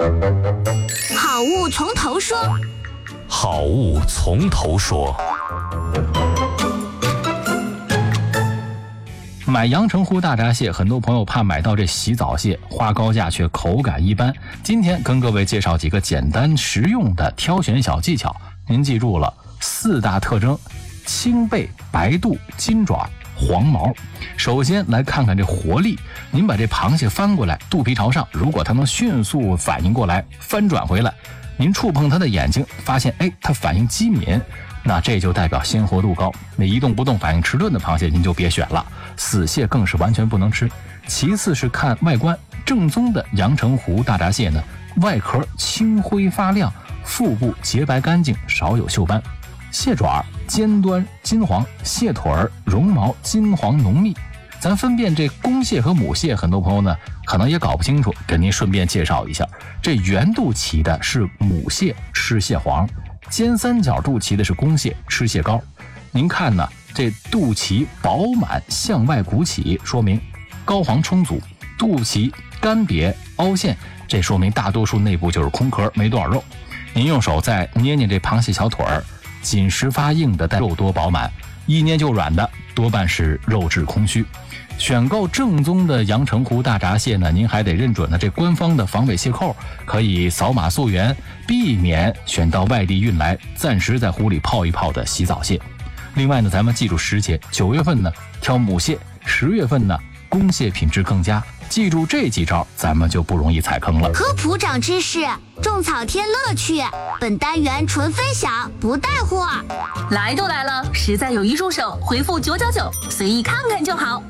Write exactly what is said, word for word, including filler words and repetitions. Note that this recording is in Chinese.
好物从头说。 好物从头说。买阳澄湖大闸蟹，很多朋友怕买到这洗澡蟹，花高价却口感一般。今天跟各位介绍几个简单实用的挑选小技巧，您记住了四大特征：青背、白肚、金爪、黄毛。首先来看看这活力，您把这螃蟹翻过来，肚皮朝上，如果它能迅速反应过来翻转回来，您触碰它的眼睛，发现哎，它反应机敏，那这就代表鲜活度高。那一动不动反应迟钝的螃蟹您就别选了，死蟹更是完全不能吃。其次是看外观，正宗的阳澄湖大闸蟹呢，外壳青灰发亮，腹部洁白干净，少有锈斑。蟹爪尖端金黄，蟹腿儿绒毛金黄浓密。咱分辨这公蟹和母蟹，很多朋友呢可能也搞不清楚，给您顺便介绍一下，这圆肚脐的是母蟹，吃蟹黄；尖三角肚脐的是公蟹，吃蟹膏。您看呢，这肚脐饱满向外鼓起，说明膏黄充足；肚脐干瘪凹陷，这说明大多数内部就是空壳，没多少肉。您用手再捏捏这螃蟹小腿儿，紧实发硬的，但肉多饱满，一捏就软的，多半是肉质空虚。选购正宗的阳澄湖大闸蟹呢，您还得认准了这官方的防伪蟹扣，可以扫码溯源，避免选到外地运来暂时在湖里泡一泡的洗澡蟹。另外呢，咱们记住时节，九月份呢挑母蟹，十月份呢公蟹品质更佳。记住这几招，咱们就不容易踩坑了。 科普长知识，种草添乐趣。本单元纯分享，不带货。 来都来了，实在有一入手，回复九九九，随意看看就好。